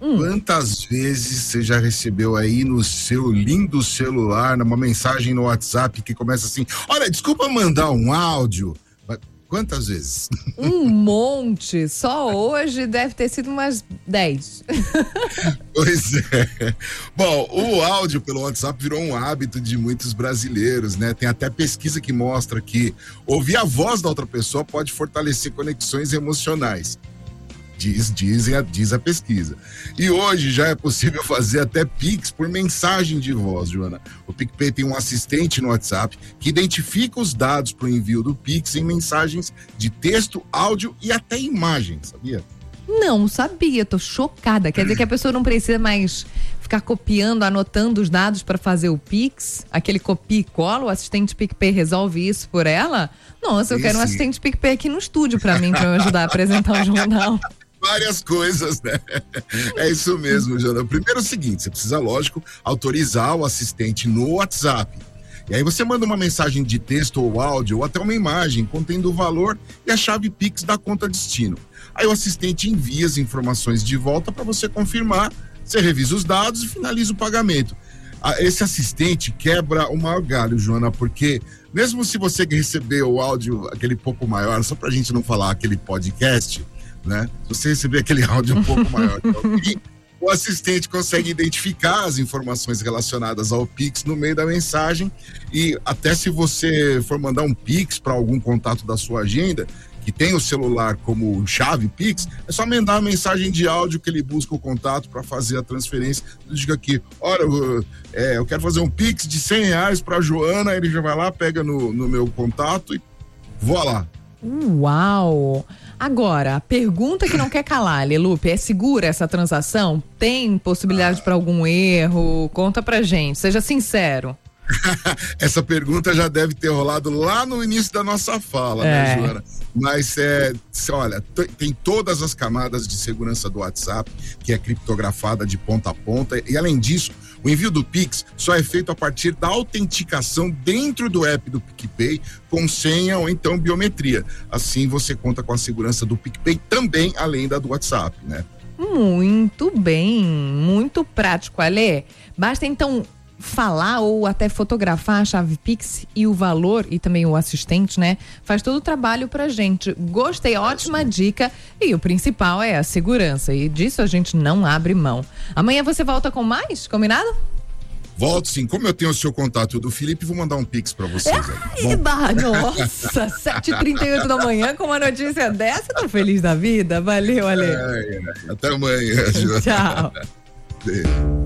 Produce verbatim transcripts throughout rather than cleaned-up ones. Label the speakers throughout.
Speaker 1: Hum. Quantas vezes você já recebeu aí no seu lindo celular, numa mensagem no WhatsApp que começa assim, olha, desculpa mandar um áudio. Quantas vezes?
Speaker 2: Um monte. Só hoje deve ter sido umas dez.
Speaker 1: Pois é. Bom, o áudio pelo WhatsApp virou um hábito de muitos brasileiros, né? Tem até pesquisa que mostra que ouvir a voz da outra pessoa pode fortalecer conexões emocionais. Diz, diz, a, diz a pesquisa. E hoje já é possível fazer até Pix por mensagem de voz, Joana. O PicPay tem um assistente no WhatsApp que identifica os dados para o envio do Pix em mensagens de texto, áudio e até imagem, sabia?
Speaker 2: Não sabia, tô chocada. Quer dizer que a pessoa não precisa mais ficar copiando, anotando os dados para fazer o Pix? Aquele copia e cola, o assistente PicPay resolve isso por ela? Nossa, eu
Speaker 1: sim,
Speaker 2: quero um
Speaker 1: sim.
Speaker 2: assistente PicPay aqui no estúdio para mim, para me ajudar a apresentar o jornal.
Speaker 1: Várias coisas, né? É isso mesmo, Jana. Primeiro é o seguinte, você precisa, lógico, autorizar o assistente no WhatsApp. E aí você manda uma mensagem de texto ou áudio ou até uma imagem contendo o valor e a chave Pix da conta destino. Aí o assistente envia as informações de volta para você confirmar, você revisa os dados e finaliza o pagamento. Esse assistente quebra o maior galho, Joana, porque mesmo se você receber o áudio aquele pouco maior, só pra gente não falar aquele podcast, né? Se você receber aquele áudio um pouco maior, o assistente consegue identificar as informações relacionadas ao Pix no meio da mensagem e até se você for mandar um Pix para algum contato da sua agenda, que tem o celular como chave Pix, é só mandar uma mensagem de áudio que ele busca o contato para fazer a transferência. Diga aqui, olha, eu, é, eu quero fazer um Pix de cem reais para Joana, ele já vai lá, pega no, no meu contato e voa lá.
Speaker 2: Uau! Agora, a pergunta que não quer calar, Lelupe, é segura essa transação? Tem possibilidade ah. para algum erro? Conta pra gente, seja sincero.
Speaker 1: Essa pergunta já deve ter rolado lá no início da nossa fala,
Speaker 2: é.
Speaker 1: né, Joana? Mas, é, olha, t- tem todas as camadas de segurança do WhatsApp, que é criptografada de ponta a ponta, e além disso, o envio do Pix só é feito a partir da autenticação dentro do app do PicPay, com senha ou então biometria. Assim você conta com a segurança do PicPay também, além da do WhatsApp, né?
Speaker 2: Muito bem, muito prático, Alê. Basta então falar ou até fotografar a chave Pix e o valor, e também o assistente, né? Faz todo o trabalho pra gente. Gostei, ótima dica. E o principal é a segurança, e disso a gente não abre mão. Amanhã você volta com mais, combinado?
Speaker 1: Volto sim, como eu tenho o seu contato do Felipe, vou mandar um Pix pra vocês.
Speaker 2: Ai, barra, nossa, sete e trinta e oito da manhã com uma notícia dessa, tô feliz da vida. Valeu, Ale.
Speaker 1: É, é. Até amanhã, Joana.
Speaker 2: Tchau.
Speaker 1: Beijo.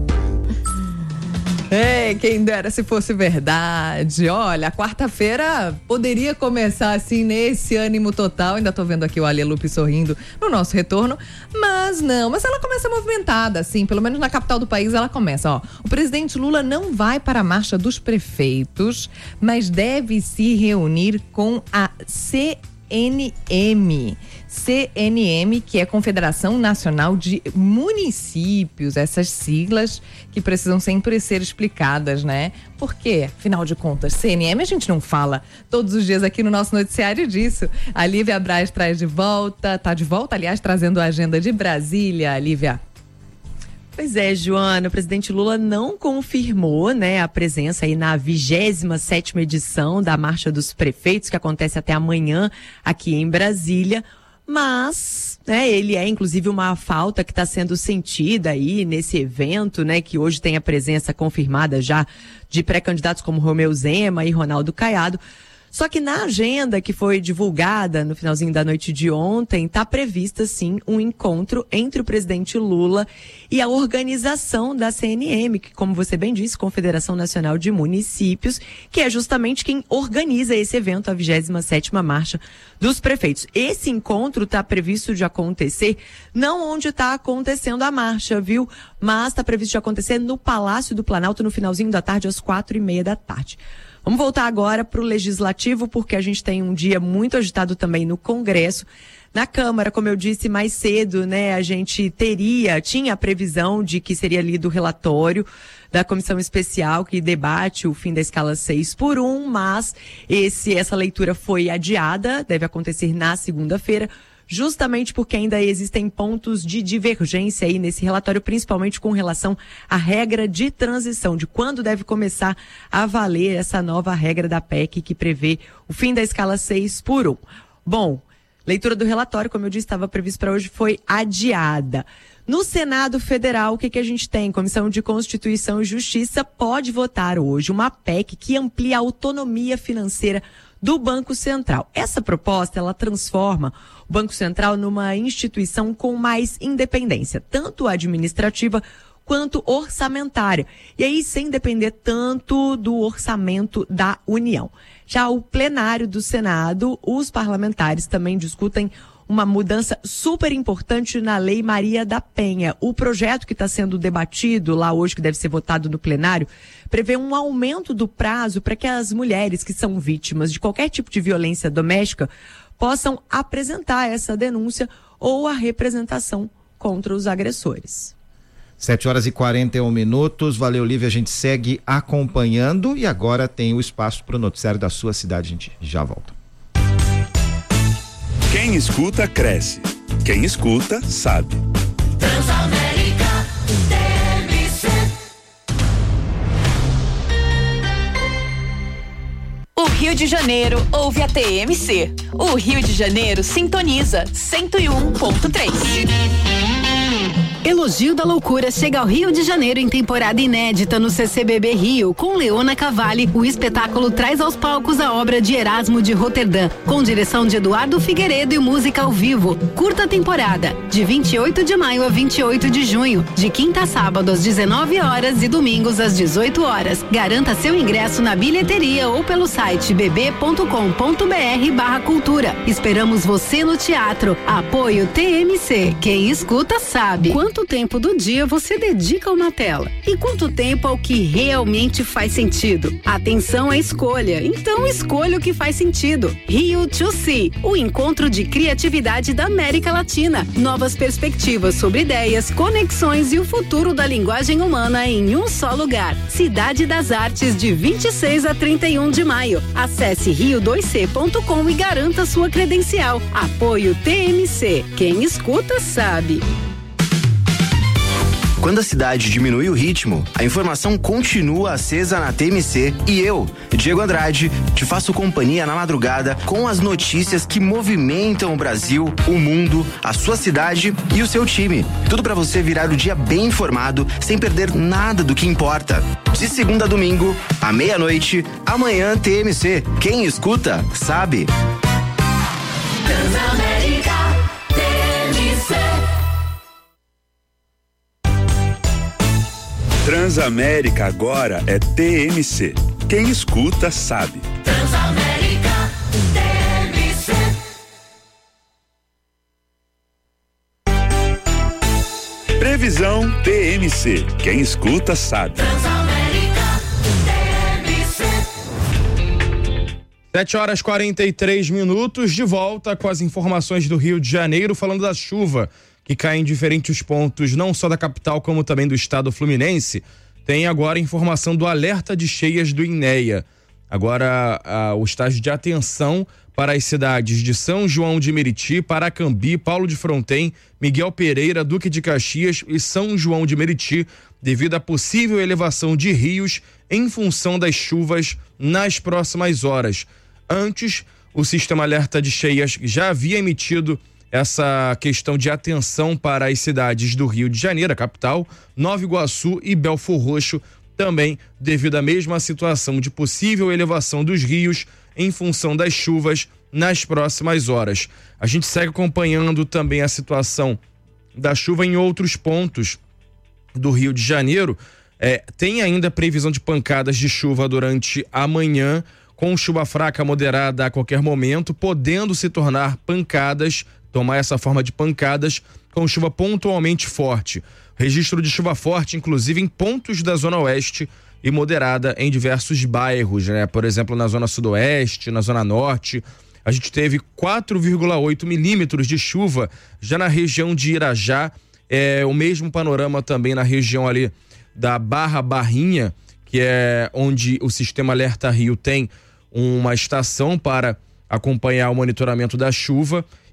Speaker 2: Ei, quem dera se fosse verdade. Olha, a quarta-feira poderia começar assim nesse ânimo total. Ainda tô vendo aqui o Ale Lupe sorrindo no nosso retorno, mas não, mas ela começa movimentada, assim, pelo menos na capital do país ela começa, ó. O presidente Lula não vai para a marcha dos prefeitos, mas deve se reunir com a C N M. C N M, que é Confederação Nacional de Municípios, essas siglas que precisam sempre ser explicadas, né? Por quê? Afinal de contas, C N M a gente não fala todos os dias aqui no nosso noticiário disso. A Lívia Braz traz de volta, tá de volta, aliás, trazendo a agenda de Brasília, Lívia.
Speaker 3: Pois é, Joana, o presidente Lula não confirmou, né, a presença aí na vigésima sétima edição da Marcha dos Prefeitos, que acontece até amanhã aqui em Brasília. Mas, né, ele é inclusive uma falta que está sendo sentida aí nesse evento, né, que hoje tem a presença confirmada já de pré-candidatos como Romeu Zema e Ronaldo Caiado. Só que na agenda que foi divulgada no finalzinho da noite de ontem, está prevista sim um encontro entre o presidente Lula e a organização da C N M, que, como você bem disse, Confederação Nacional de Municípios, que é justamente quem organiza esse evento, a vigésima sétima Marcha dos Prefeitos. Esse encontro está previsto de acontecer não onde está acontecendo a marcha, viu? Mas está previsto de acontecer no Palácio do Planalto no finalzinho da tarde, às quatro e meia da tarde. Vamos voltar agora para o Legislativo, porque a gente tem um dia muito agitado também no Congresso. Na Câmara, como eu disse mais cedo, né, a gente teria, tinha a previsão de que seria lido o relatório da comissão especial que debate o fim da escala seis por um, mas esse, essa leitura foi adiada, deve acontecer na segunda-feira, justamente porque ainda existem pontos de divergência aí nesse relatório, principalmente com relação à regra de transição, de quando deve começar a valer essa nova regra da P E C que prevê o fim da escala seis por um. Bom, leitura do relatório, como eu disse, estava previsto para hoje, foi adiada. No Senado Federal, o que, que a gente tem? Comissão de Constituição e Justiça pode votar hoje uma P E C que amplia a autonomia financeira do Banco Central. Essa proposta, ela transforma o Banco Central numa instituição com mais independência, tanto administrativa quanto orçamentária. E aí, sem depender tanto do orçamento da União. Já o plenário do Senado, os parlamentares também discutem uma mudança super importante na Lei Maria da Penha. O projeto que está sendo debatido lá hoje, que deve ser votado no plenário, prevê um aumento do prazo para que as mulheres que são vítimas de qualquer tipo de violência doméstica possam apresentar essa denúncia ou a representação contra os agressores.
Speaker 4: sete horas e quarenta e um minutos. Valeu, Lívia. A gente segue acompanhando e agora tem o espaço para o noticiário da sua cidade. A gente já volta.
Speaker 5: Quem escuta, cresce. Quem escuta, sabe.
Speaker 6: Transamérica T M C.
Speaker 7: O Rio de Janeiro ouve a T M C. O Rio de Janeiro sintoniza cento e um ponto três.
Speaker 8: Elogio da Loucura chega ao Rio de Janeiro em temporada inédita no C C B B Rio. Com Leona Cavalli, o espetáculo traz aos palcos a obra de Erasmo de Roterdã, com direção de Eduardo Figueiredo e música ao vivo. Curta temporada, de vinte e oito de maio a vinte e oito de junho, de quinta a sábado às dezenove horas e domingos às dezoito horas. Garanta seu ingresso na bilheteria ou pelo site b b ponto com ponto b r barra cultura. Esperamos você no teatro. Apoio T M C. Quem escuta sabe. Quanto tempo do dia você dedica a uma tela? E quanto tempo ao que realmente faz sentido? Atenção à escolha. Então escolha o que faz sentido. Rio to See, o encontro de criatividade da América Latina. Novas perspectivas sobre ideias, conexões e o futuro da linguagem humana em um só lugar. Cidade das Artes, de vinte e seis a trinta e um de maio. Acesse rio dois c ponto com e garanta sua credencial. Apoio T M C. Quem escuta sabe.
Speaker 9: Quando a cidade diminui o ritmo, a informação continua acesa na T M C e eu, Diego Andrade, te faço companhia na madrugada com as notícias que movimentam o Brasil, o mundo, a sua cidade e o seu time. Tudo para você virar o dia bem informado, sem perder nada do que importa. De segunda a domingo, à meia-noite, amanhã T M C. Quem escuta, sabe.
Speaker 6: Transamérica T M C.
Speaker 5: Transamérica agora é T M C. Quem escuta, sabe.
Speaker 6: Transamérica T M C.
Speaker 5: Previsão T M C. Quem escuta, sabe.
Speaker 6: Transamérica T M C.
Speaker 10: sete horas e quarenta e três minutos, de volta com as informações do Rio de Janeiro, falando da chuva que cai em diferentes pontos, não só da capital, como também do estado fluminense. Tem agora informação do alerta de cheias do INEA. Agora, a, o estágio de atenção para as cidades de São João de Meriti, Paracambi, Paulo de Fronten, Miguel Pereira, Duque de Caxias e São João de Meriti, devido à possível elevação de rios em função das chuvas nas próximas horas. Antes, o sistema alerta de cheias já havia emitido essa questão de atenção para as cidades do Rio de Janeiro, a capital, Nova Iguaçu e Belfor Roxo, também devido à mesma situação de possível elevação dos rios em função das chuvas nas próximas horas. A gente segue acompanhando também a situação da chuva em outros pontos do Rio de Janeiro. É, tem ainda previsão de pancadas de chuva durante a manhã, com chuva fraca moderada a qualquer momento, podendo se tornar pancadas, tomar essa forma de pancadas, com chuva pontualmente forte. Registro de chuva forte, inclusive, em pontos da Zona Oeste e moderada em diversos bairros, né? Por exemplo, na Zona Sudoeste, na Zona Norte. A gente teve quatro vírgula oito milímetros de chuva já na região de Irajá. É o mesmo panorama também na região ali da Barra Barrinha, que é onde o Sistema Alerta Rio tem uma estação para acompanhar o monitoramento da chuva.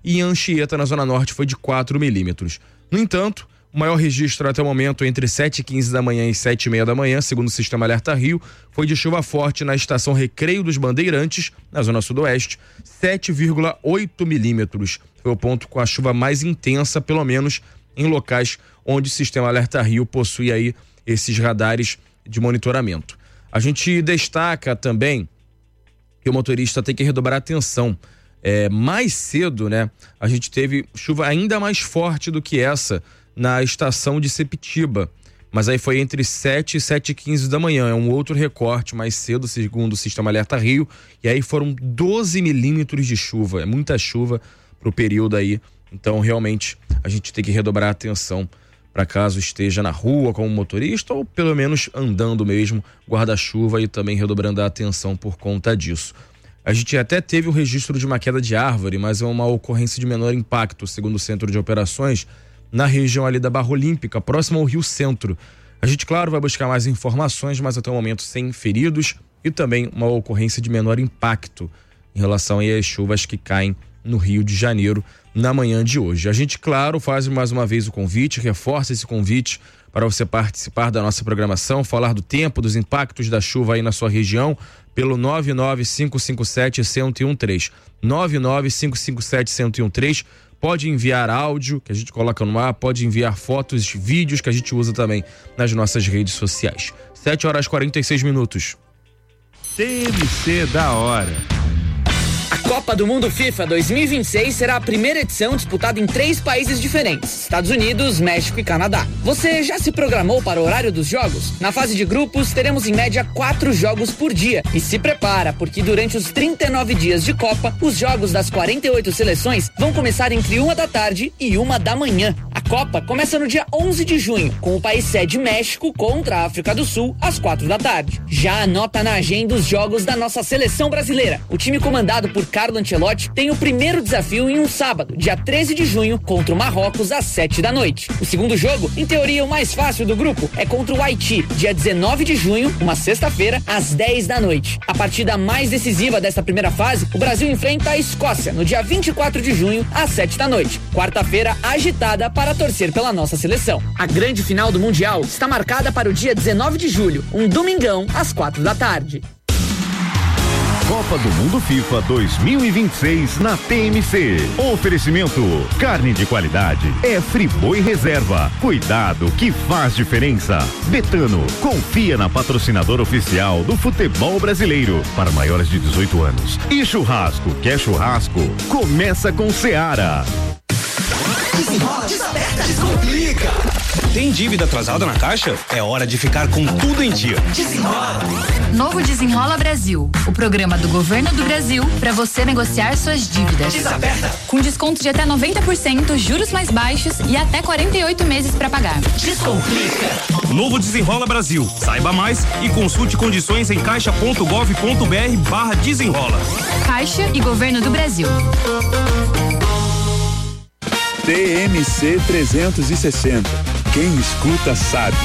Speaker 10: e em Anchieta, na Zona Norte, foi de quatro milímetros. No entanto, o maior registro até o momento entre sete e quinze da manhã e sete e meia da manhã, segundo o Sistema Alerta Rio, foi de chuva forte na estação Recreio dos Bandeirantes, na Zona Sudoeste, sete vírgula oito milímetros. Foi o ponto com a chuva mais intensa, pelo menos em locais onde o Sistema Alerta Rio possui aí esses radares de monitoramento. A gente destaca também que o motorista tem que redobrar atenção. É, mais cedo, né, a gente teve chuva ainda mais forte do que essa na estação de Sepitiba, mas aí foi entre sete e sete e quinze da manhã, é um outro recorte mais cedo, segundo o Sistema Alerta Rio, e aí foram doze milímetros de chuva, é muita chuva pro período aí, então realmente a gente tem que redobrar a atenção para caso esteja na rua como motorista ou pelo menos andando mesmo, guarda-chuva, e também redobrando a atenção por conta disso. A gente até teve o registro de uma queda de árvore, mas é uma ocorrência de menor impacto, segundo o Centro de Operações, na região ali da Barra Olímpica, próximo ao Rio Centro. A gente, claro, vai buscar mais informações, mas até o momento sem feridos e também uma ocorrência de menor impacto em relação aí às chuvas que caem no Rio de Janeiro na manhã de hoje. A gente, claro, faz mais uma vez o convite, reforça esse convite para você participar da nossa programação, falar do tempo, dos impactos da chuva aí na sua região, pelo nove nove cinco cinco sete um zero um três. nove nove cinco cinco sete um zero um três. Pode enviar áudio, que a gente coloca no ar, pode enviar fotos, vídeos que a gente usa também nas nossas redes sociais. sete horas e quarenta e seis minutos.
Speaker 11: T M C da hora.
Speaker 12: A Copa do Mundo FIFA dois mil e vinte e seis será a primeira edição disputada em três países diferentes: Estados Unidos, México e Canadá. Você já se programou para o horário dos jogos? Na fase de grupos, teremos em média quatro jogos por dia. E se prepara, porque durante os trinta e nove dias de Copa, os jogos das quarenta e oito seleções vão começar entre uma da tarde e uma da manhã. A Copa começa no dia onze de junho, com o país sede México contra a África do Sul, às quatro da tarde. Já anota na agenda os jogos da nossa seleção brasileira. O time comandado por Carlo Ancelotti tem o primeiro desafio em um sábado, dia treze de junho, contra o Marrocos, às sete da noite. O segundo jogo, em teoria o mais fácil do grupo, é contra o Haiti, dia dezenove de junho, uma sexta-feira, às dez da noite. A partida mais decisiva desta primeira fase, o Brasil enfrenta a Escócia, no dia vinte e quatro de junho, às sete da noite. Quarta-feira agitada para torcer pela nossa seleção. A grande final do Mundial está marcada para o dia dezenove de julho, um domingão, às quatro da tarde.
Speaker 11: Copa do Mundo FIFA dois mil e vinte e seis na T M C. Oferecimento: carne de qualidade é Friboi Reserva. Cuidado que faz diferença. Betano, confia na patrocinadora oficial do futebol brasileiro para maiores de dezoito anos. E churrasco, quer churrasco? Começa com Seara.
Speaker 6: Desenrola, desaperta, descomplica.
Speaker 13: Tem dívida atrasada na Caixa? É hora de ficar com tudo em dia.
Speaker 6: Desenrola.
Speaker 14: Novo Desenrola Brasil, o programa do Governo do Brasil para você negociar suas dívidas.
Speaker 6: Desaperta.
Speaker 14: Com desconto de até noventa por cento, juros mais baixos e até quarenta e oito meses para pagar.
Speaker 6: Descomplica.
Speaker 13: Novo Desenrola Brasil. Saiba mais e consulte condições em caixa ponto gov ponto br barra desenrola.
Speaker 14: Caixa e Governo do Brasil.
Speaker 5: T M C trezentos e sessenta. Quem escuta sabe.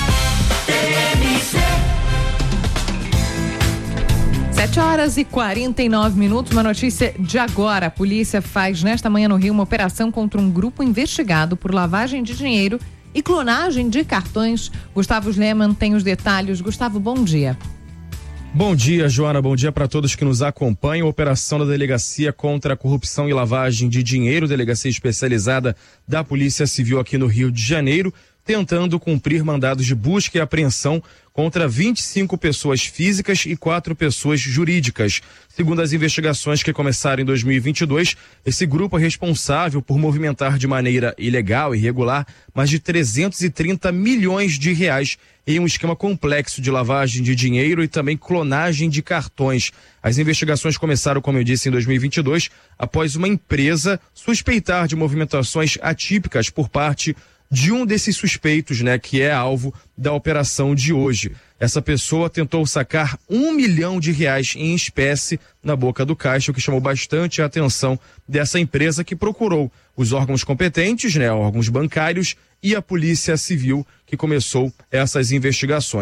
Speaker 2: sete horas e quarenta e nove minutos, uma notícia de agora. A polícia faz nesta manhã no Rio uma operação contra um grupo investigado por lavagem de dinheiro e clonagem de cartões. Gustavo Sleman tem os detalhes. Gustavo, bom dia.
Speaker 10: Bom dia, Joana. Bom dia para todos que nos acompanham. Operação da Delegacia contra a Corrupção e Lavagem de Dinheiro, delegacia especializada da Polícia Civil aqui no Rio de Janeiro, tentando cumprir mandados de busca e apreensão contra vinte e cinco pessoas físicas e quatro pessoas jurídicas. Segundo as investigações que começaram em dois mil e vinte e dois, esse grupo é responsável por movimentar de maneira ilegal e irregular mais de trezentos e trinta milhões de reais em um esquema complexo de lavagem de dinheiro e também clonagem de cartões. As investigações começaram, como eu disse, em dois mil e vinte e dois, após uma empresa suspeitar de movimentações atípicas por parte de um desses suspeitos, né, que é alvo da operação de hoje. Essa pessoa tentou sacar um milhão de reais em espécie na boca do caixa, o que chamou bastante a atenção dessa empresa, que procurou os órgãos competentes, né, órgãos bancários e a Polícia Civil, que começou essas investigações.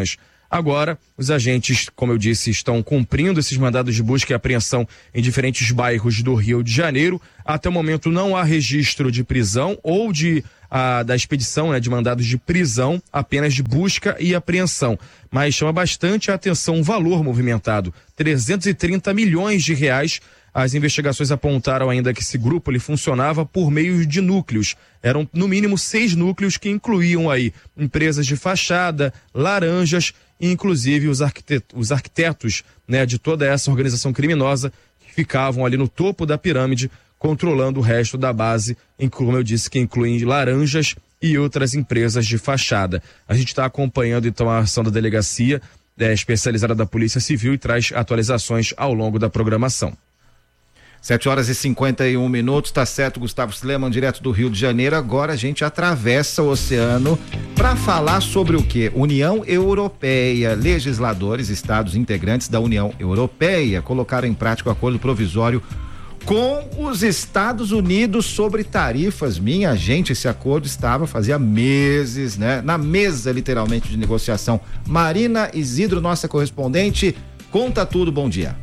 Speaker 10: Agora, os agentes, como eu disse, estão cumprindo esses mandados de busca e apreensão em diferentes bairros do Rio de Janeiro. Até o momento não há registro de prisão ou de a, da expedição, né, de mandados de prisão, apenas de busca e apreensão. Mas chama bastante a atenção o valor movimentado, trezentos e trinta milhões de reais. As investigações apontaram ainda que esse grupo ele funcionava por meio de núcleos. Eram no mínimo seis núcleos que incluíam aí empresas de fachada, laranjas e inclusive os arquitetos, os arquitetos, né, de toda essa organização criminosa que ficavam ali no topo da pirâmide controlando o resto da base, em, como eu disse, que incluem laranjas e outras empresas de fachada. A gente está acompanhando então a ação da delegacia é, especializada da Polícia Civil e traz atualizações ao longo da programação.
Speaker 4: sete horas e cinquenta e um minutos, tá certo, Gustavo Sleman, direto do Rio de Janeiro. Agora a gente atravessa o oceano para falar sobre o quê? União Europeia. Legisladores, estados integrantes da União Europeia colocaram em prática o acordo provisório com os Estados Unidos sobre tarifas. Minha gente, esse acordo estava fazia meses, né? Na mesa, literalmente, de negociação. Marina Isidro, nossa correspondente, conta tudo, bom dia.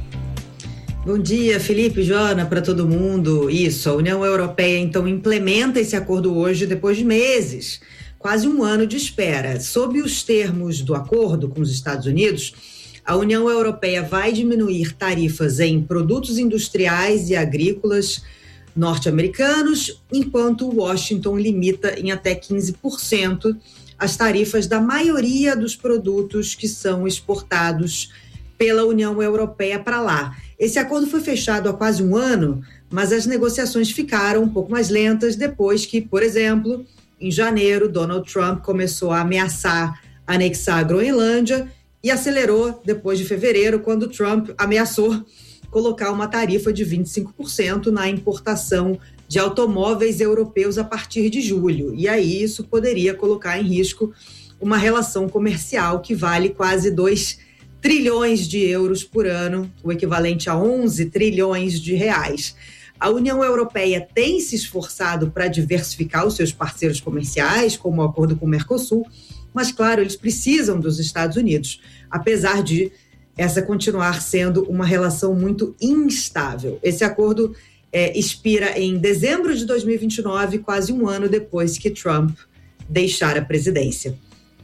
Speaker 15: Bom dia, Felipe, Joana, para todo mundo. Isso, a União Europeia então implementa esse acordo hoje depois de meses, quase um ano de espera. Sob os termos do acordo com os Estados Unidos, a União Europeia vai diminuir tarifas em produtos industriais e agrícolas norte-americanos, enquanto Washington limita em até quinze por cento as tarifas da maioria dos produtos que são exportados pela União Europeia para lá. Esse acordo foi fechado há quase um ano, mas as negociações ficaram um pouco mais lentas depois que, por exemplo, em janeiro, Donald Trump começou a ameaçar anexar a Groenlândia e acelerou depois de fevereiro, quando Trump ameaçou colocar uma tarifa de vinte e cinco por cento na importação de automóveis europeus a partir de julho. E aí isso poderia colocar em risco uma relação comercial que vale quase dois trilhões de euros por ano, o equivalente a onze trilhões de reais. A União Europeia tem se esforçado para diversificar os seus parceiros comerciais, como o acordo com o Mercosul, mas, claro, eles precisam dos Estados Unidos, apesar de essa continuar sendo uma relação muito instável. Esse acordo é, expira em dezembro de dois mil e vinte e nove, quase um ano depois que Trump deixar a presidência.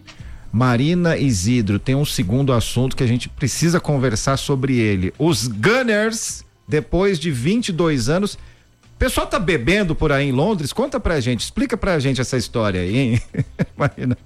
Speaker 4: Marina Isidro, tem um segundo assunto que a gente precisa conversar sobre ele. Os Gunners, depois de vinte e dois anos, o pessoal tá bebendo por aí em Londres? Conta pra gente, explica pra gente essa história aí, hein, Marina?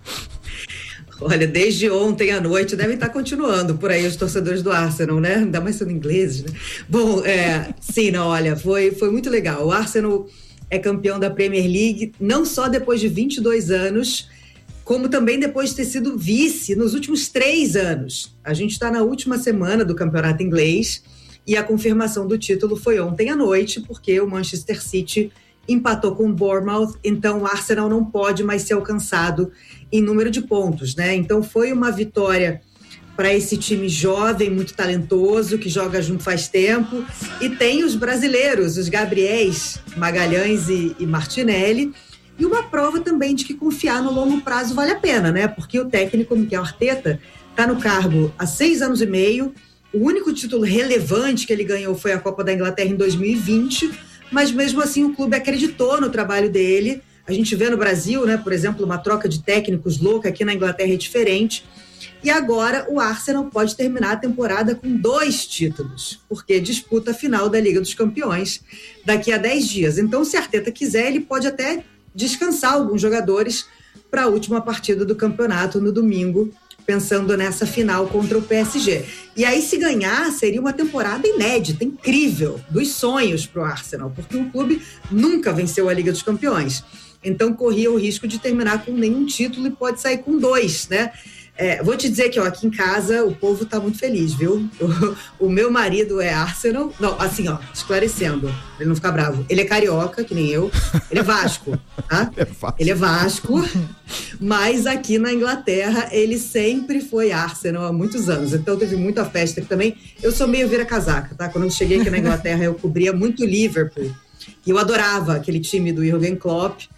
Speaker 15: Olha, desde ontem à noite devem estar continuando por aí os torcedores do Arsenal, né? Ainda mais sendo ingleses, né? Bom, é, sim, não, olha, foi, foi muito legal. O Arsenal é campeão da Premier League, não só depois de vinte e dois anos, como também depois de ter sido vice nos últimos três anos. A gente está na última semana do campeonato inglês e a confirmação do título foi ontem à noite, porque o Manchester City empatou com o Bournemouth, então o Arsenal não pode mais ser alcançado em número de pontos, né? Então foi uma vitória para esse time jovem, muito talentoso, que joga junto faz tempo, e tem os brasileiros, os Gabriéis, Magalhães e, e Martinelli, e uma prova também de que confiar no longo prazo vale a pena, né? Porque o técnico Mikel Arteta está no cargo há seis anos e meio, o único título relevante que ele ganhou foi a Copa da Inglaterra em dois mil e vinte, mas mesmo assim o clube acreditou no trabalho dele. A gente vê no Brasil, né, por exemplo, uma troca de técnicos louca, aqui na Inglaterra é diferente. E agora o Arsenal pode terminar a temporada com dois títulos, porque disputa a final da Liga dos Campeões daqui a dez dias. Então, se Arteta quiser, ele pode até descansar alguns jogadores para a última partida do campeonato no domingo, pensando nessa final contra o P S G. E aí, se ganhar, seria uma temporada inédita, incrível, dos sonhos para o Arsenal, porque o clube nunca venceu a Liga dos Campeões. Então, corria o risco de terminar com nenhum título e pode sair com dois, né? É, vou te dizer que ó, aqui em casa o povo tá muito feliz, viu? O, o meu marido é Arsenal. Não, assim, ó, esclarecendo, pra ele não ficar bravo. Ele é carioca, que nem eu. Ele é Vasco, tá? É ele é Vasco, mas aqui na Inglaterra ele sempre foi Arsenal há muitos anos. Então teve muita festa aqui também. Eu sou meio vira-casaca, tá? Quando eu cheguei aqui na Inglaterra eu cobria muito Liverpool. E eu adorava aquele time do Jürgen Klopp.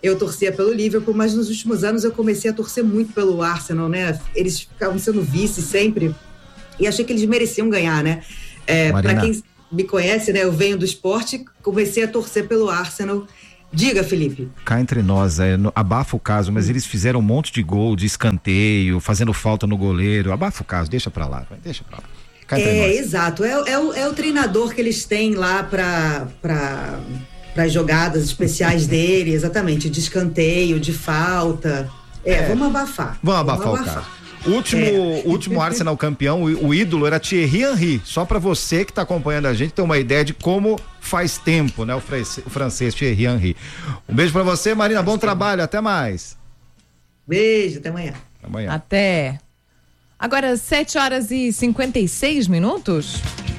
Speaker 15: eu torcia pelo Liverpool, mas nos últimos anos eu comecei a torcer muito pelo Arsenal, né? Eles ficavam sendo vice sempre e achei que eles mereciam ganhar, né? É, para quem me conhece, né? Eu venho do esporte, comecei a torcer pelo Arsenal. Diga, Felipe.
Speaker 4: Cá entre nós, é, no, abafa o caso, mas eles fizeram um monte de gol, de escanteio, fazendo falta no goleiro. Abafa o caso, deixa pra lá, deixa pra lá. Cá entre
Speaker 15: é,
Speaker 4: nós.
Speaker 15: Exato. É, é, o, é o treinador que eles têm lá pra... pra... para as jogadas especiais dele, exatamente, de escanteio, de falta. É, é. vamos abafar.
Speaker 4: Vamos abafar, vamos abafar. o caso. O último, é. último Arsenal campeão, o, o ídolo era Thierry Henry. Só para você que está acompanhando a gente ter uma ideia de como faz tempo, né? O francês, o francês Thierry Henry. Um beijo para você, Marina. Bom trabalho. Até mais.
Speaker 15: Beijo. Até amanhã.
Speaker 4: Até amanhã.
Speaker 2: Até. Agora, sete horas e cinquenta e seis minutos.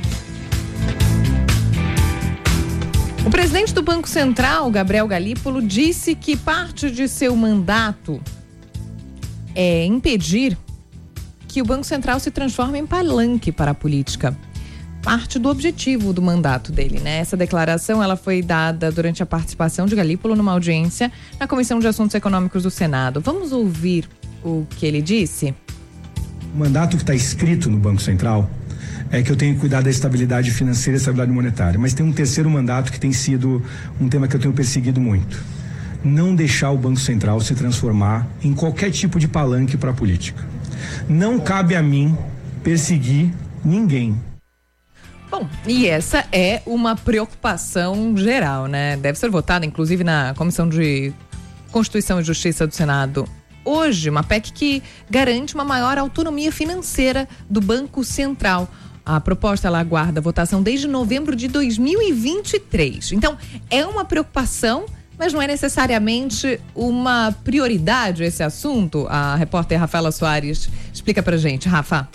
Speaker 2: O presidente do Banco Central, Gabriel Galípolo, disse que parte de seu mandato é impedir que o Banco Central se transforme em palanque para a política. Parte do objetivo do mandato dele, né? Essa declaração, ela foi dada durante a participação de Galípolo numa audiência na Comissão de Assuntos Econômicos do Senado. Vamos ouvir o que ele disse?
Speaker 16: O mandato que está escrito no Banco Central é que eu tenho que cuidar da estabilidade financeira e estabilidade monetária. Mas tem um terceiro mandato que tem sido um tema que eu tenho perseguido muito. Não deixar o Banco Central se transformar em qualquer tipo de palanque para a política. Não cabe a mim perseguir ninguém.
Speaker 2: Bom, e essa é uma preocupação geral, né? Deve ser votada, inclusive, na Comissão de Constituição e Justiça do Senado hoje, uma P E C que garante uma maior autonomia financeira do Banco Central. A proposta, ela aguarda votação desde novembro de dois mil e vinte e três. Então, é uma preocupação, mas não é necessariamente uma prioridade esse assunto. A repórter Rafaela Soares explica pra gente. Rafa.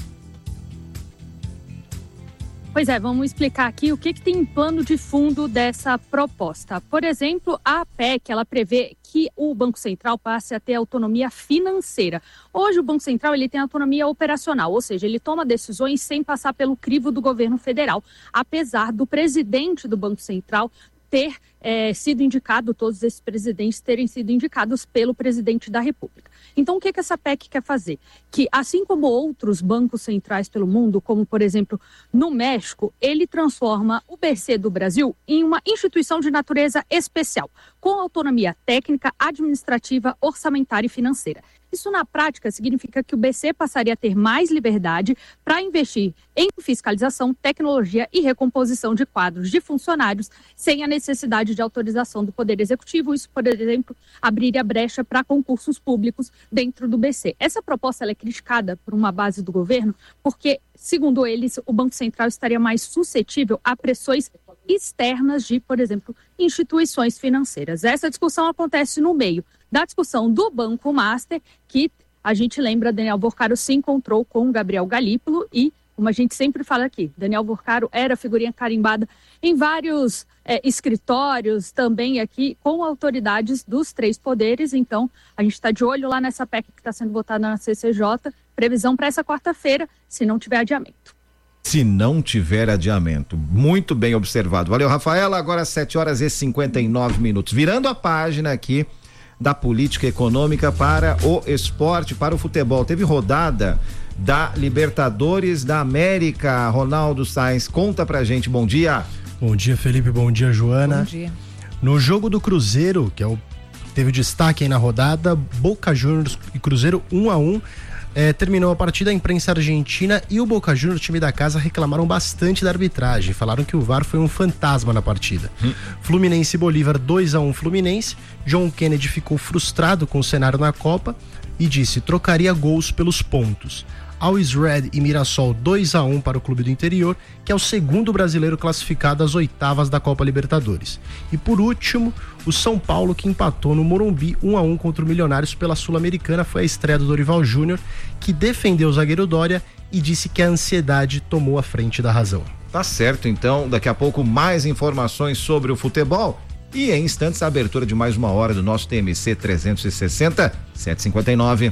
Speaker 17: Pois é, vamos explicar aqui o que, que tem em plano de fundo dessa proposta. Por exemplo, a P E C, ela prevê que o Banco Central passe a ter autonomia financeira. Hoje o Banco Central ele tem autonomia operacional, ou seja, ele toma decisões sem passar pelo crivo do governo federal, apesar do presidente do Banco Central ter é, sido indicado, todos esses presidentes terem sido indicados pelo presidente da República. Então, o que, que essa P E C quer fazer? Que, assim como outros bancos centrais pelo mundo, como, por exemplo, no México, ele transforma o B C do Brasil em uma instituição de natureza especial, com autonomia técnica, administrativa, orçamentária e financeira. Isso, na prática, significa que o B C passaria a ter mais liberdade para investir em fiscalização, tecnologia e recomposição de quadros de funcionários sem a necessidade de autorização do Poder Executivo. Isso, por exemplo, abriria brecha para concursos públicos dentro do B C. Essa proposta ela é criticada por uma base do governo porque, segundo eles, o Banco Central estaria mais suscetível a pressões externas de, por exemplo, instituições financeiras. Essa discussão acontece no meio da discussão do Banco Master, que a gente lembra, Daniel Borcaro se encontrou com Gabriel Galípolo e, como a gente sempre fala aqui, Daniel Borcaro era figurinha carimbada em vários é, escritórios, também aqui com autoridades dos três poderes. Então, a gente está de olho lá nessa P E C que está sendo votada na C C J, previsão para essa quarta-feira, se não tiver adiamento.
Speaker 4: Se não tiver adiamento. Muito bem observado. Valeu, Rafaela. Agora sete horas e cinquenta e nove minutos. Virando a página aqui da política econômica para o esporte, para o futebol. Teve rodada da Libertadores da América. Ronaldo Sainz, conta pra gente. Bom dia.
Speaker 18: Bom dia, Felipe. Bom dia, Joana.
Speaker 2: Bom dia.
Speaker 18: No jogo do Cruzeiro, que é o, teve destaque aí na rodada, Boca Juniors e Cruzeiro um a um. É, terminou a partida, a imprensa argentina e o Boca Juniors, time da casa, reclamaram bastante da arbitragem. Falaram que o V A R foi um fantasma na partida. Hum. Fluminense e Bolívar dois a um Fluminense. John Kennedy ficou frustrado com o cenário na Copa e disse trocaria gols pelos pontos. Always Red e Mirassol dois a um para o Clube do Interior, que é o segundo brasileiro classificado às oitavas da Copa Libertadores. E por último, o São Paulo, que empatou no Morumbi um a um contra o Milionários pela Sul-Americana. Foi a estreia do Dorival Júnior, que defendeu o zagueiro Dória e disse que a ansiedade tomou a frente da razão.
Speaker 4: Tá certo, então, daqui a pouco mais informações sobre o futebol e em instantes a abertura de mais uma hora do nosso T M C trezentos e sessenta, sete e cinquenta e nove.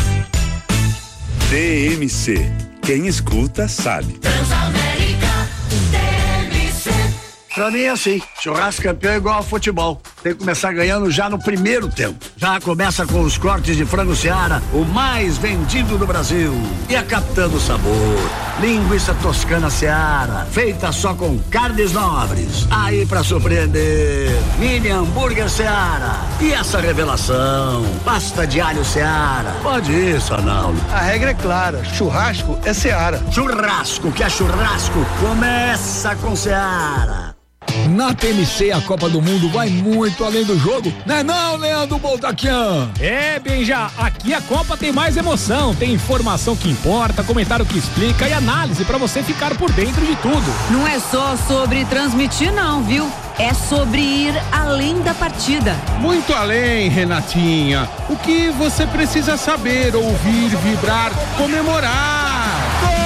Speaker 5: T M C. Quem escuta sabe.
Speaker 6: Transamérica, T M C.
Speaker 19: Pra mim é assim, churrasco campeão é igual ao futebol. tem que começar ganhando já no primeiro tempo. Já começa com os cortes de frango Seara, o mais vendido do Brasil. E a Capitã do Sabor, linguiça toscana Seara, feita só com carnes nobres. Aí pra surpreender, mini hambúrguer Seara. E essa revelação, pasta de alho Seara. Pode ir, Sanaldo.
Speaker 20: A regra é clara, churrasco é Seara.
Speaker 19: Churrasco que é churrasco, começa com Seara.
Speaker 21: Na T M C, a Copa do Mundo vai muito além do jogo, né não, Leandro Boltaquian?
Speaker 22: É, Benja, aqui a Copa tem mais emoção, tem informação que importa, comentário que explica e análise pra você ficar por dentro de tudo.
Speaker 23: Não é só sobre transmitir não, viu? É sobre ir além da partida.
Speaker 24: Muito além, Renatinha. O que você precisa saber, ouvir, vibrar, comemorar.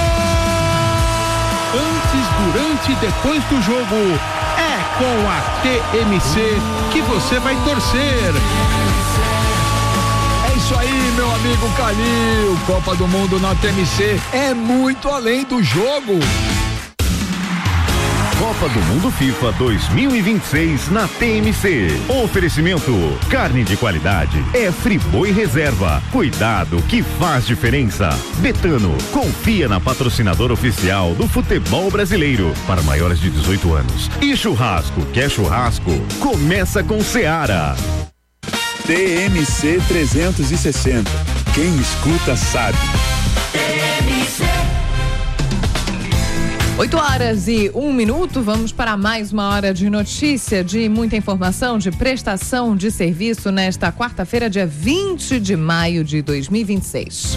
Speaker 24: Gol! Antes, durante e depois do jogo. É com a T M C que você vai torcer.
Speaker 21: É isso aí, meu amigo Calil. Copa do Mundo na T M C é muito além do jogo.
Speaker 11: Copa do Mundo FIFA dois mil e vinte e seis na T M C. Oferecimento: carne de qualidade é Friboi Reserva. Cuidado que faz diferença. Betano, confia na patrocinadora oficial do futebol brasileiro para maiores de dezoito anos. E churrasco, quer churrasco? Começa com Seara.
Speaker 5: T M C trezentos e sessenta. Quem escuta sabe.
Speaker 2: T M C. oito horas e um minuto, vamos para mais uma hora de notícia, de muita informação, de prestação de serviço nesta quarta-feira, dia vinte de maio de dois mil e vinte e seis.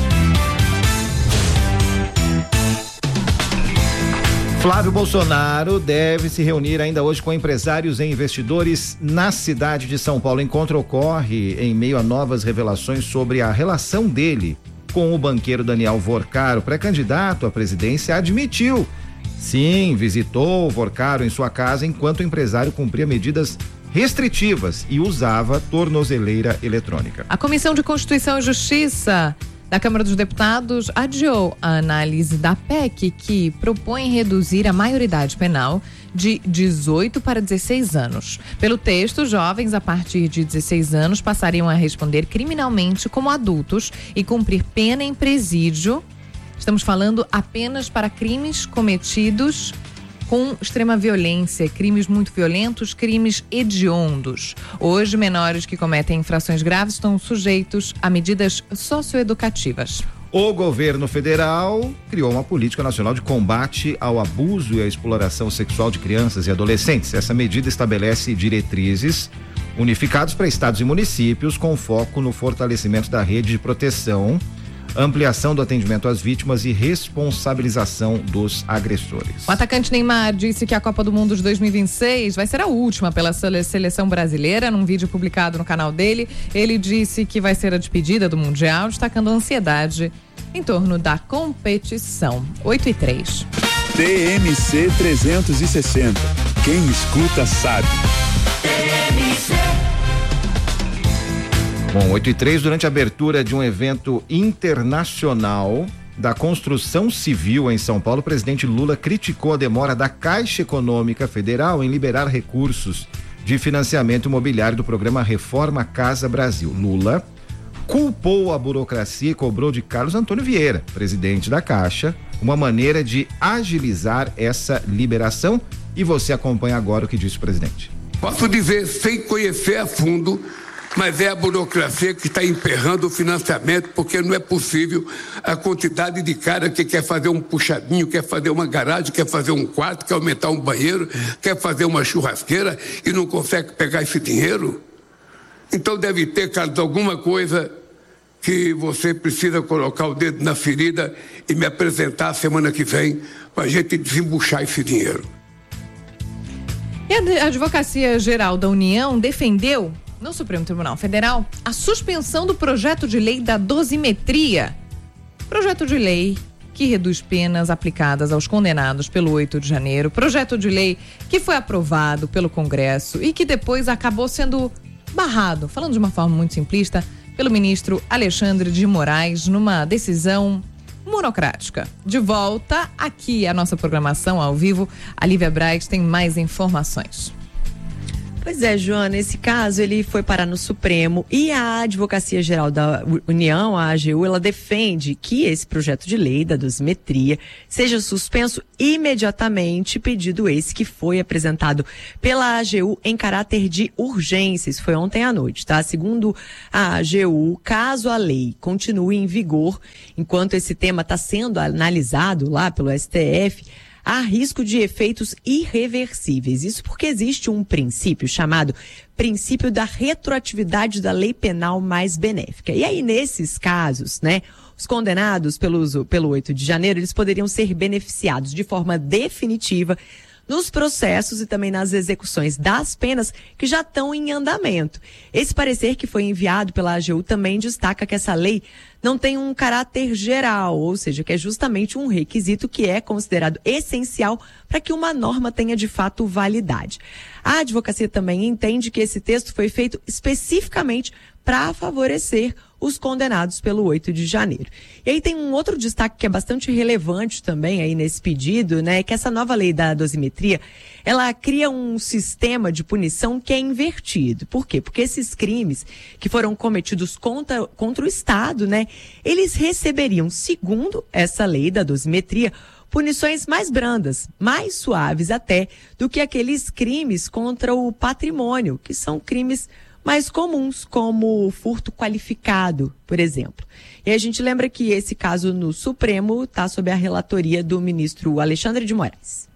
Speaker 4: Flávio Bolsonaro deve se reunir ainda hoje com empresários e investidores na cidade de São Paulo. O encontro ocorre em meio a novas revelações sobre a relação dele com o banqueiro Daniel Vorcaro. Pré-candidato à presidência admitiu, sim, visitou o Vorcaro em sua casa enquanto o empresário cumpria medidas restritivas e usava tornozeleira eletrônica.
Speaker 2: A Comissão de Constituição e Justiça da Câmara dos Deputados adiou a análise da P E C que propõe reduzir a maioridade penal de dezoito para dezesseis anos. Pelo texto, jovens a partir de dezesseis anos passariam a responder criminalmente como adultos e cumprir pena em presídio. Estamos falando apenas para crimes cometidos com extrema violência, crimes muito violentos, crimes hediondos. Hoje, menores que cometem infrações graves estão sujeitos a medidas socioeducativas.
Speaker 4: O governo federal criou uma política nacional de combate ao abuso e à exploração sexual de crianças e adolescentes. Essa medida estabelece diretrizes unificadas para estados e municípios com foco no fortalecimento da rede de proteção, ampliação do atendimento às vítimas e responsabilização dos agressores.
Speaker 2: O atacante Neymar disse que a Copa do Mundo de dois mil e vinte e seis vai ser a última pela seleção brasileira. Num vídeo publicado no canal dele, ele disse que vai ser a despedida do Mundial, destacando a ansiedade em torno da competição. oito e três.
Speaker 5: T M C trezentos e sessenta. Quem escuta sabe.
Speaker 2: T M C.
Speaker 4: Bom, oito e três, durante a abertura de um evento internacional da construção civil em São Paulo, o presidente Lula criticou a demora da Caixa Econômica Federal em liberar recursos de financiamento imobiliário do programa Reforma Casa Brasil. Lula culpou a burocracia e cobrou de Carlos Antônio Vieira, presidente da Caixa, uma maneira de agilizar essa liberação. E você acompanha agora o que disse o presidente.
Speaker 25: Posso dizer, sem conhecer a fundo, mas é a burocracia que está emperrando o financiamento, porque não é possível a quantidade de cara que quer fazer um puxadinho, quer fazer uma garagem, quer fazer um quarto, quer aumentar um banheiro, quer fazer uma churrasqueira e não consegue pegar esse dinheiro. Então deve ter, Carlos, alguma coisa que você precisa colocar o dedo na ferida e me apresentar semana que vem para a gente desembuchar esse dinheiro.
Speaker 2: E a Advocacia Geral da União defendeu no Supremo Tribunal Federal a suspensão do projeto de lei da dosimetria. Projeto de lei que reduz penas aplicadas aos condenados pelo oito de janeiro. Projeto de lei que foi aprovado pelo Congresso e que depois acabou sendo barrado, falando de uma forma muito simplista, pelo ministro Alexandre de Moraes numa decisão monocrática. De volta aqui a nossa programação ao vivo, a Lívia Braz tem mais informações.
Speaker 1: Pois é, Joana, esse caso ele foi parar no Supremo e a Advocacia Geral da União, a A G U, ela defende que esse projeto de lei da dosimetria seja suspenso imediatamente, pedido esse que foi apresentado pela A G U em caráter de urgência. Isso foi ontem à noite, tá? Segundo a A G U, caso a lei continue em vigor, enquanto esse tema está sendo analisado lá pelo S T F, há risco de efeitos irreversíveis. Isso porque existe um princípio chamado princípio da retroatividade da lei penal mais benéfica. E aí, nesses casos, né, os condenados pelos, pelo oito de janeiro, eles poderiam ser beneficiados de forma definitiva nos processos e também nas execuções das penas que já estão em andamento. Esse parecer que foi enviado pela A G U também destaca que essa lei não tem um caráter geral, ou seja, que é justamente um requisito que é considerado essencial para que uma norma tenha de fato validade. A advocacia também entende que esse texto foi feito especificamente para favorecer os condenados pelo oito de janeiro. E aí tem um outro destaque que é bastante relevante também aí nesse pedido, né, que essa nova lei da dosimetria, ela cria um sistema de punição que é invertido. Por quê? Porque esses crimes que foram cometidos contra, contra o Estado, né, eles receberiam, segundo essa lei da dosimetria, punições mais brandas, mais suaves até, do que aqueles crimes contra o patrimônio, que são crimes mais comuns, como furto qualificado, por exemplo. E a gente lembra que esse caso no Supremo está sob a relatoria do ministro Alexandre de Moraes.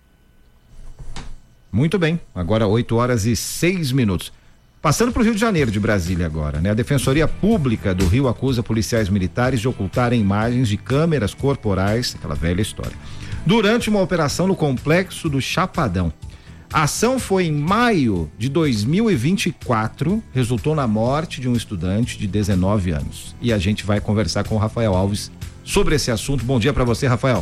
Speaker 4: Muito bem, agora oito horas e seis minutos. Passando para o Rio de Janeiro, de Brasília agora, né? A Defensoria Pública do Rio acusa policiais militares de ocultarem imagens de câmeras corporais, aquela velha história, durante uma operação no complexo do Chapadão. A ação foi em maio de dois mil e vinte e quatro, resultou na morte de um estudante de dezenove anos. E a gente vai conversar com o Rafael Alves sobre esse assunto. Bom dia para você, Rafael.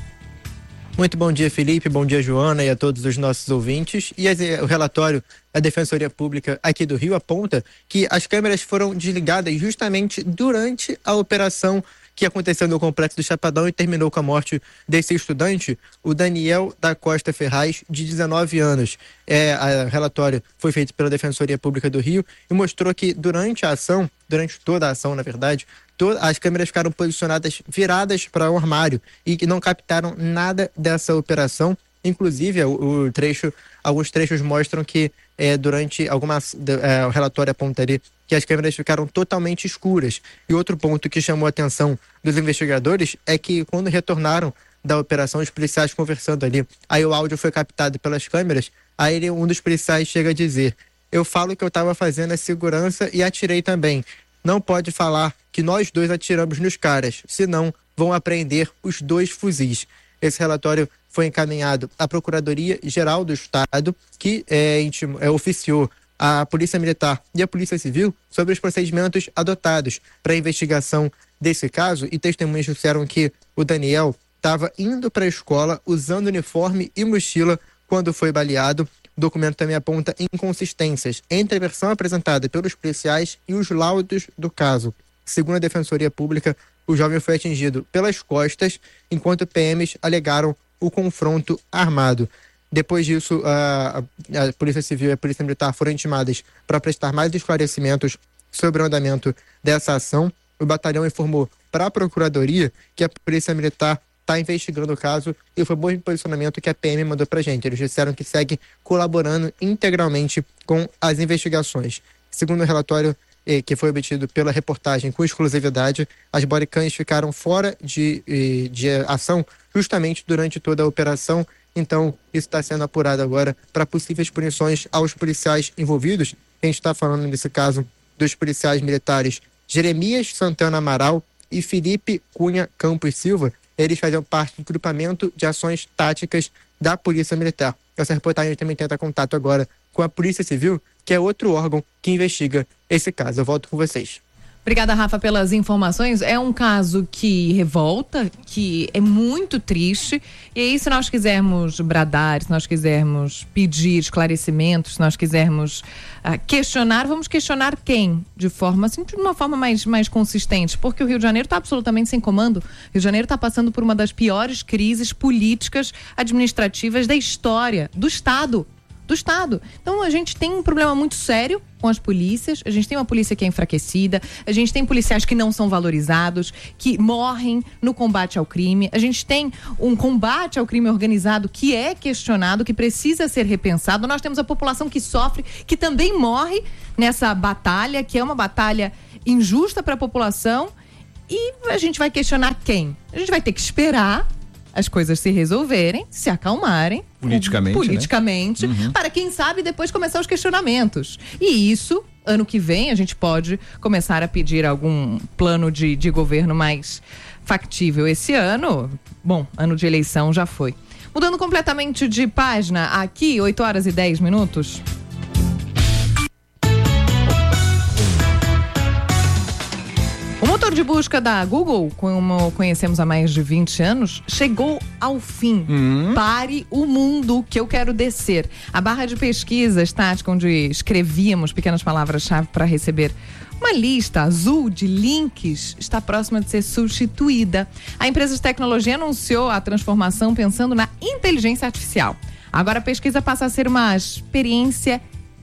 Speaker 3: Muito bom dia, Felipe, bom dia, Joana, e a todos os nossos ouvintes. E o relatório da Defensoria Pública aqui do Rio aponta que as câmeras foram desligadas justamente durante a operação que aconteceu no Complexo do Chapadão e terminou com a morte desse estudante, o Daniel da Costa Ferraz, de dezenove anos. É, o relatório foi feito pela Defensoria Pública do Rio e mostrou que durante a ação, durante toda a ação, na verdade, to- as câmeras ficaram posicionadas viradas para o armário e que não captaram nada dessa operação. Inclusive, o, o trecho, alguns trechos mostram que é, durante algumas, é, o relatório aponta ali que as câmeras ficaram totalmente escuras. E outro ponto que chamou a atenção dos investigadores é que quando retornaram da operação, os policiais conversando ali, aí o áudio foi captado pelas câmeras, aí ele, um dos policiais chega a dizer: eu falo que eu estava fazendo a segurança e atirei também. Não pode falar que nós dois atiramos nos caras, senão vão apreender os dois fuzis. Esse relatório foi encaminhado à Procuradoria-Geral do Estado, que é, intimo, é, oficiou a Polícia Militar e a Polícia Civil sobre os procedimentos adotados para a investigação desse caso, e testemunhas disseram que o Daniel estava indo para a escola usando uniforme e mochila quando foi baleado. O documento também aponta inconsistências entre a versão apresentada pelos policiais e os laudos do caso. Segundo a Defensoria Pública, o jovem foi atingido pelas costas, enquanto P Ms alegaram o confronto armado. Depois disso, a, a Polícia Civil e a Polícia Militar foram intimadas para prestar mais esclarecimentos sobre o andamento dessa ação. O batalhão informou para a Procuradoria que a Polícia Militar está investigando o caso e foi bom posicionamento que a P M mandou para a gente. Eles disseram que segue colaborando integralmente com as investigações. Segundo o relatório eh, que foi obtido pela reportagem com exclusividade, as bodycams ficaram fora de, eh, de ação justamente durante toda a operação. Então, isso está sendo apurado agora para possíveis punições aos policiais envolvidos. A gente está falando, nesse caso, dos policiais militares Jeremias Santana Amaral e Felipe Cunha Campos Silva. Eles faziam parte do grupamento de ações táticas da Polícia Militar. Essa reportagem também tenta contato agora com a Polícia Civil, que é outro órgão que investiga esse caso. Eu volto com vocês.
Speaker 2: Obrigada, Rafa, pelas informações. É um caso que revolta, que é muito triste. E aí, se nós quisermos bradar, se nós quisermos pedir esclarecimentos, se nós quisermos uh, questionar, vamos questionar quem? De forma, assim, de uma forma mais, mais consistente. Porque o Rio de Janeiro está absolutamente sem comando. O Rio de Janeiro está passando por uma das piores crises políticas administrativas da história do Estado. do Estado. Então a gente tem um problema muito sério com as polícias, a gente tem uma polícia que é enfraquecida, a gente tem policiais que não são valorizados, que morrem no combate ao crime, a gente tem um combate ao crime organizado que é questionado, que precisa ser repensado, nós temos a população que sofre, que também morre nessa batalha, que é uma batalha injusta para a população, e a gente vai questionar quem? A gente vai ter que esperar as coisas se resolverem, se acalmarem.
Speaker 4: Politicamente,
Speaker 2: Politicamente,
Speaker 4: né? Uhum.
Speaker 2: para quem sabe depois começar os questionamentos. E isso, ano que vem, a gente pode começar a pedir algum plano de, de governo mais factível. Esse ano, bom, ano de eleição já foi. Mudando completamente de página, aqui, oito horas e dez minutos. O motor de busca da Google, como conhecemos há mais de vinte anos, chegou ao fim. Hum. Pare o mundo que eu quero descer. A barra de pesquisa estática onde escrevíamos pequenas palavras-chave para receber uma lista azul de links está próxima de ser substituída. A empresa de tecnologia anunciou a transformação pensando na inteligência artificial. Agora a pesquisa passa a ser uma experiência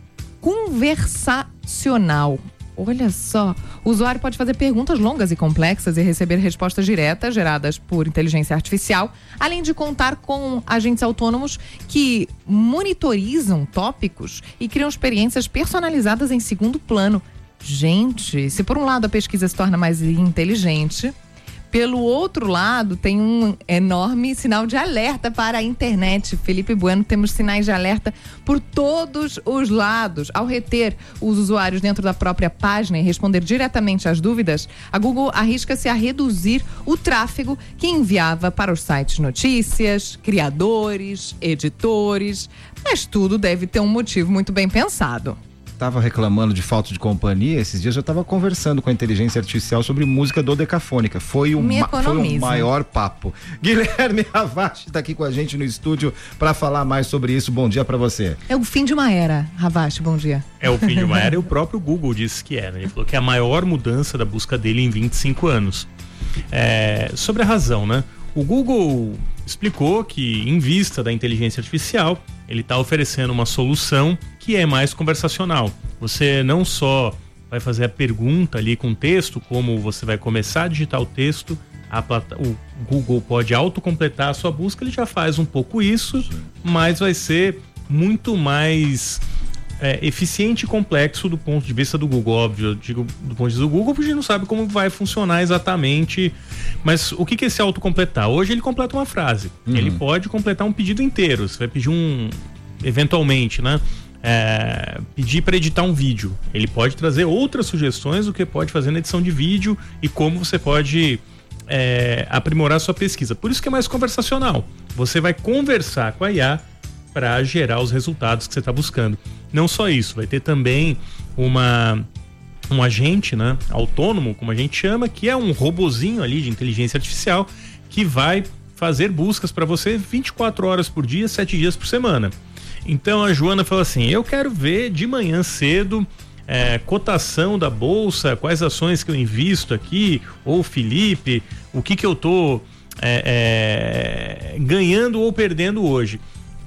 Speaker 2: conversacional. Olha só, o usuário pode fazer perguntas longas e complexas e receber respostas diretas geradas por inteligência artificial, além de contar com agentes autônomos que monitorizam tópicos e criam experiências personalizadas em segundo plano. Gente, se por um lado a pesquisa se torna mais inteligente, pelo outro lado tem um enorme sinal de alerta para a internet. Felipe Bueno, temos sinais de alerta por todos os lados. Ao reter os usuários dentro da própria página e responder diretamente às dúvidas, a Google arrisca-se a reduzir o tráfego que enviava para os sites notícias, criadores, editores, mas tudo deve ter um motivo muito bem pensado.
Speaker 4: Tava reclamando de falta de companhia, esses dias eu estava conversando com a inteligência artificial sobre música dodecafônica. Foi o, ma- foi o maior papo. Guilherme Ravache está aqui com a gente no estúdio para falar mais sobre isso. Bom dia para você.
Speaker 2: É o fim de uma era, Ravache, bom dia.
Speaker 7: É o fim de uma era e o próprio Google disse que é, né? Ele falou que é a maior mudança da busca dele em vinte e cinco anos. É, sobre a razão, né? O Google explicou que, em vista da inteligência artificial, ele está oferecendo uma solução que é mais conversacional. Você não só vai fazer a pergunta ali com texto, como você vai começar a digitar o texto, a plata- o Google pode autocompletar a sua busca, ele já faz um pouco isso, Sim. mas vai ser muito mais é, eficiente e complexo do ponto de vista do Google. Óbvio, eu digo do ponto de vista do Google, porque a gente não sabe como vai funcionar exatamente. Mas o que que é esse autocompletar? Hoje ele completa uma frase. Uhum. Ele pode completar um pedido inteiro. Você vai pedir um... Eventualmente, né? É, pedir para editar um vídeo. Ele pode trazer outras sugestões do que pode fazer na edição de vídeo e como você pode é, aprimorar sua pesquisa. Por isso que é mais conversacional. Você vai conversar com a I A para gerar os resultados que você está buscando. Não só isso, vai ter também uma... um agente, né, autônomo, como a gente chama, que é um robozinho ali de inteligência artificial que vai fazer buscas para você vinte e quatro horas por dia, sete dias por semana. Então a Joana falou assim, eu quero ver de manhã cedo é, cotação da bolsa, quais ações que eu invisto aqui, ou Felipe, o que que eu tô é, é, ganhando ou perdendo hoje.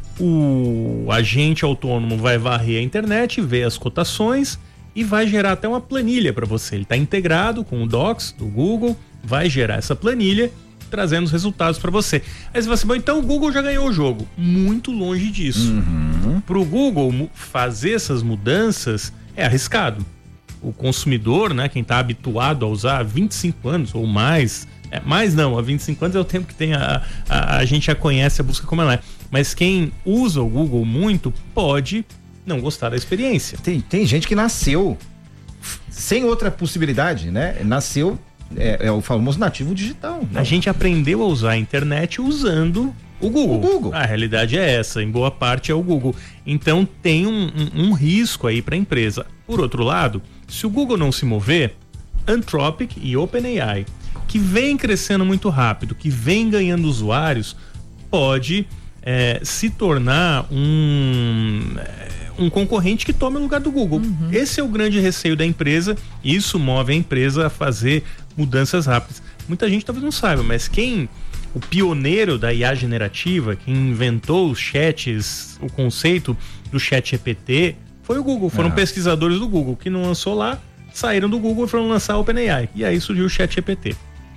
Speaker 7: O agente autônomo vai varrer a internet, ver as cotações e vai gerar até uma planilha para você. Ele está integrado com o Docs do Google, vai gerar essa planilha, trazendo os resultados para você. Aí você vai assim, bom, então o Google já ganhou o jogo. Muito longe disso. Uhum. Para o Google fazer essas mudanças é arriscado. O consumidor, né, quem está habituado a usar há vinte e cinco anos ou mais, é, mais não, há vinte e cinco anos é o tempo que tem a, a, a gente já conhece a busca como ela é. Mas quem usa o Google muito pode não gostar da experiência.
Speaker 4: Tem, tem gente que nasceu sem outra possibilidade, né? Nasceu, é, é o famoso nativo digital.
Speaker 7: Né? A gente aprendeu a usar a internet usando o Google.
Speaker 4: O Google.
Speaker 7: A realidade é essa, em boa parte é o Google. Então tem um, um, um risco aí para a empresa. Por outro lado, se o Google não se mover, Anthropic e OpenAI, que vem crescendo muito rápido, que vem ganhando usuários, pode é, se tornar um... um concorrente que tome o lugar do Google. Uhum. Esse é o grande receio da empresa e isso move a empresa a fazer mudanças rápidas. Muita gente talvez não saiba, mas quem o pioneiro da I A generativa, quem inventou os chats, o conceito do chat G P T, foi o Google. Foram ah. pesquisadores do Google que não lançou lá, saíram do Google e foram lançar o OpenAI. E aí surgiu o chat G P T.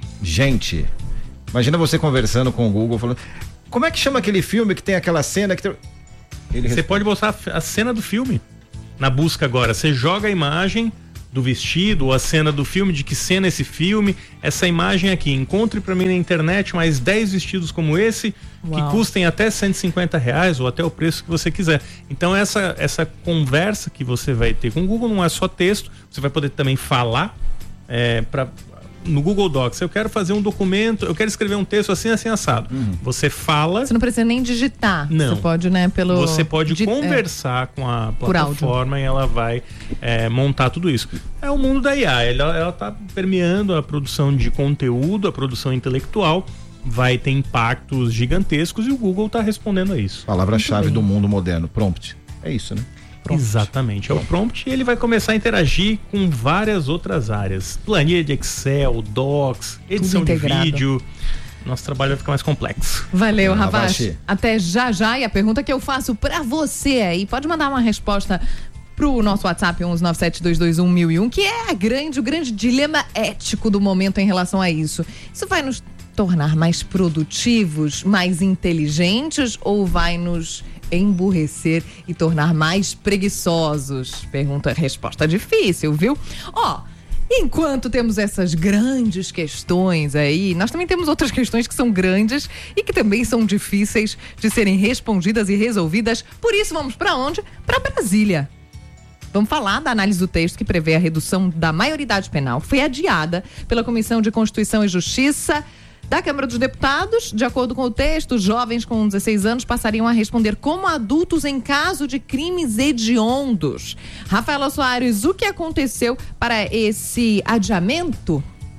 Speaker 4: Gente, imagina você conversando com o Google, falando, como é que chama aquele filme que tem aquela cena que tem...
Speaker 7: Ele você responde... pode botar a cena do filme na busca agora. Você joga a imagem do vestido, ou a cena do filme, de que cena é esse filme, essa imagem aqui, encontre pra mim na internet mais dez vestidos como esse, Uau. que custem até cento e cinquenta reais, ou até o preço que você quiser. Então essa, essa conversa que você vai ter com o Google não é só texto, você vai poder também falar é, pra, no Google Docs, eu quero fazer um documento, eu quero escrever um texto assim, assim, assado. Uhum. Você fala...
Speaker 2: Você não precisa nem digitar.
Speaker 7: Não.
Speaker 2: Você pode, né, pelo...
Speaker 7: Você pode Di... conversar é. com a plataforma e ela vai é, montar tudo isso. É o mundo da I A, ela, ela tá permeando a produção de conteúdo, a produção intelectual, vai ter impactos gigantescos e o Google tá respondendo a isso.
Speaker 4: Palavra-chave do mundo moderno, prompt. É isso, né? Prompt.
Speaker 7: Exatamente, é o prompt e ele vai começar a interagir com várias outras áreas. Planilha de Excel, Docs, edição de vídeo. Nosso trabalho vai ficar mais complexo.
Speaker 2: Valeu, ah, Ravache. Até já já. E a pergunta que eu faço pra você aí, pode mandar uma resposta pro nosso WhatsApp um nove sete dois dois um mil e um, que é a grande, o grande dilema ético do momento em relação a isso. Isso vai nos tornar mais produtivos, mais inteligentes ou vai nos emburrecer e tornar mais preguiçosos? Pergunta, resposta difícil, viu? Ó, enquanto temos essas grandes questões aí, nós também temos outras questões que são grandes e que também são difíceis de serem respondidas e resolvidas. Por isso, vamos para onde? Para Brasília. Vamos falar da análise do texto que prevê a redução da maioridade penal. Foi adiada pela Comissão de Constituição e Justiça da Câmara dos Deputados. De acordo com o texto, jovens com dezesseis anos passariam a responder como adultos em caso de crimes hediondos. Rafaela Soares, o que aconteceu para esse adiamento?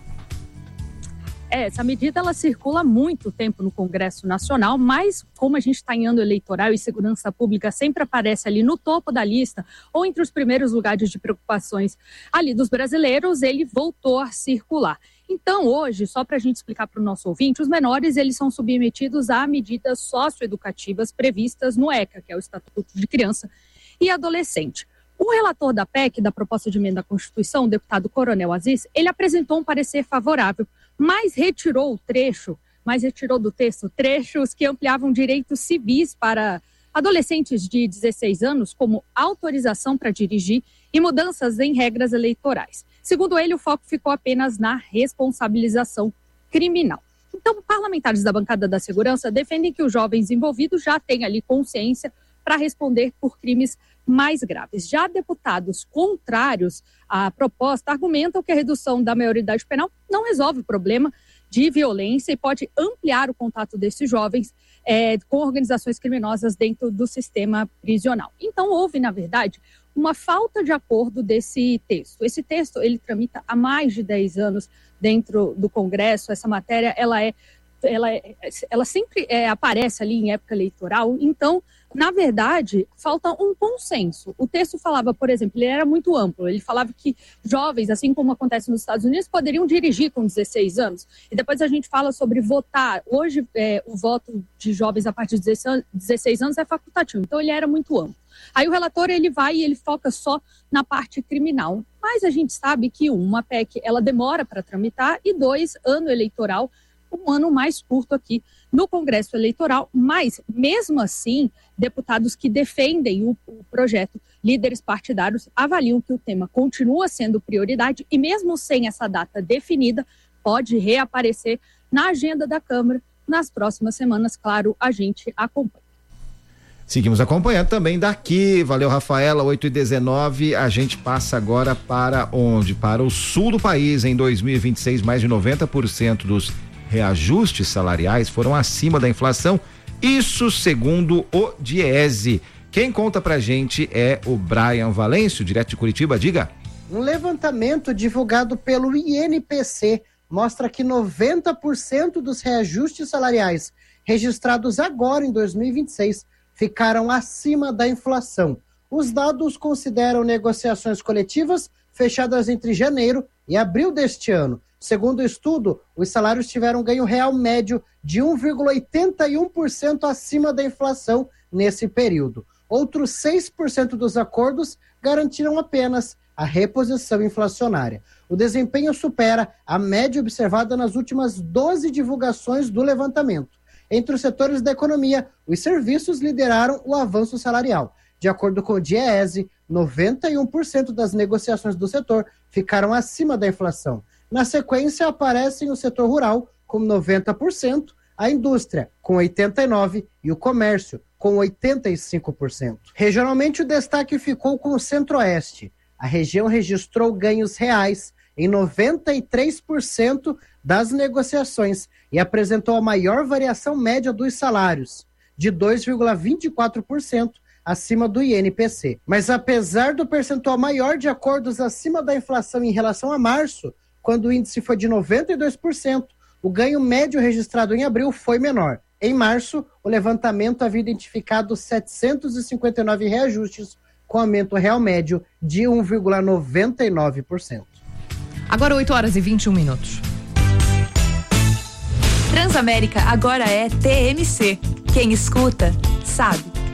Speaker 17: É, essa medida ela circula há muito tempo no Congresso Nacional, mas como a gente está em ano eleitoral e segurança pública sempre aparece ali no topo da lista ou entre os primeiros lugares de preocupações ali dos brasileiros, ele voltou a circular. Então, hoje, só para a gente explicar para o nosso ouvinte, os menores eles são submetidos a medidas socioeducativas previstas no ECA, que é o Estatuto de Criança e Adolescente. O relator da P E C, da proposta de emenda à Constituição, o deputado Coronel Aziz, ele apresentou um parecer favorável, mas retirou o trecho, mas retirou do texto trechos que ampliavam direitos civis para adolescentes de dezesseis anos, como autorização para dirigir e mudanças em regras eleitorais. Segundo ele, o foco ficou apenas na responsabilização criminal. Então, parlamentares da bancada da segurança defendem que os jovens envolvidos já têm ali consciência para responder por crimes mais graves. Já deputados contrários à proposta argumentam que a redução da maioridade penal não resolve o problema de violência e pode ampliar o contato desses jovens é, com organizações criminosas dentro do sistema prisional. Então, houve, na verdade, uma falta de acordo desse texto. Esse texto, ele tramita há mais de dez anos dentro do Congresso. Essa matéria, ela é, ela, é, ela sempre é, aparece ali em época eleitoral. Então, na verdade, falta um consenso. O texto falava, por exemplo, ele era muito amplo. Ele falava que jovens, assim como acontece nos Estados Unidos, poderiam dirigir com dezesseis anos. E depois a gente fala sobre votar. Hoje, é, o voto de jovens a partir de dezesseis anos é facultativo. Então, ele era muito amplo. Aí o relator, ele vai e ele foca só na parte criminal. Mas a gente sabe que, uma P E C, ela demora para tramitar, e dois, ano eleitoral, um ano mais curto aqui no Congresso Eleitoral, mas mesmo assim, deputados que defendem o, o projeto, líderes partidários, avaliam que o tema continua sendo prioridade e mesmo sem essa data definida, pode reaparecer na agenda da Câmara nas próximas semanas. Claro, a gente acompanha.
Speaker 4: Seguimos acompanhando também daqui. Valeu, Rafaela. oito e dezenove. A gente passa agora para onde? Para o sul do país. Em dois mil e vinte e seis, mais de noventa por cento dos reajustes salariais foram acima da inflação. Isso segundo o Diese. Quem conta pra gente é o Brian Valêncio, direto de Curitiba. Diga.
Speaker 8: Um levantamento divulgado pelo I N P C mostra que noventa por cento dos reajustes salariais registrados agora em dois mil e vinte e seis ficaram acima da inflação. Os dados consideram negociações coletivas fechadas entre janeiro e abril deste ano. Segundo o estudo, os salários tiveram um ganho real médio de um vírgula oitenta e um por cento acima da inflação nesse período. Outros seis por cento dos acordos garantiram apenas a reposição inflacionária. O desempenho supera a média observada nas últimas doze divulgações do levantamento. Entre os setores da economia, os serviços lideraram o avanço salarial. De acordo com o DIEESE, noventa e um por cento das negociações do setor ficaram acima da inflação. Na sequência, aparecem o setor rural, com noventa por cento, a indústria, com oitenta e nove por cento, e o comércio, com oitenta e cinco por cento. Regionalmente, o destaque ficou com o Centro-Oeste. A região registrou ganhos reais em noventa e três por cento das negociações e apresentou a maior variação média dos salários, de dois vírgula vinte e quatro por cento acima do I N P C. Mas apesar do percentual maior de acordos acima da inflação em relação a março, quando o índice foi de noventa e dois por cento, o ganho médio registrado em abril foi menor. Em março, o levantamento havia identificado setecentos e cinquenta e nove reajustes, com aumento real médio de um vírgula noventa e nove por cento.
Speaker 2: Agora oito horas e vinte e um minutos.
Speaker 9: Transamérica agora é T M C. Quem escuta, sabe.